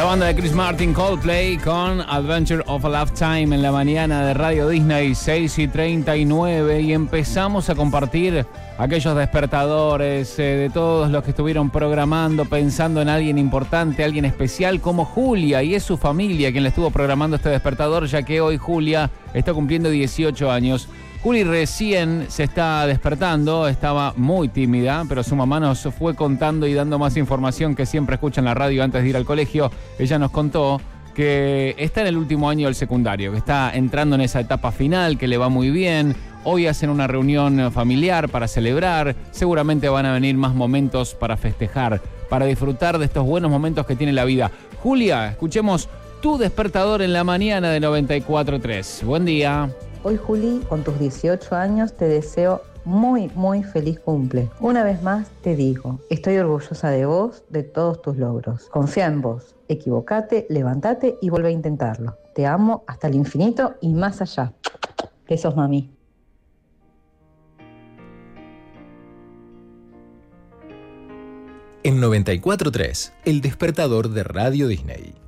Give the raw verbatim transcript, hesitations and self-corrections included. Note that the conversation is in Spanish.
La banda de Chris Martin, Coldplay, con Adventure of a Lifetime en la mañana de Radio Disney, seis y treinta y nueve, y empezamos a compartir aquellos despertadores eh, de todos los que estuvieron programando, pensando en alguien importante, alguien especial como Julia, y es su familia quien le estuvo programando este despertador, ya que hoy Julia está cumpliendo dieciocho años. Juli recién se está despertando, estaba muy tímida, pero su mamá nos fue contando y dando más información que siempre escucha en la radio antes de ir al colegio. Ella nos contó que está en el último año del secundario, que está entrando en esa etapa final, que le va muy bien. Hoy hacen una reunión familiar para celebrar, seguramente van a venir más momentos para festejar, para disfrutar de estos buenos momentos que tiene la vida. Julia, escuchemos tu despertador en la mañana de noventa y cuatro punto tres. Buen día. Hoy, Juli, con tus dieciocho años te deseo muy, muy feliz cumple. Una vez más te digo, estoy orgullosa de vos, de todos tus logros. Confía en vos, equivocate, levantate y vuelve a intentarlo. Te amo hasta el infinito y más allá. Besos, mami. En noventa y cuatro punto tres, el despertador de Radio Disney.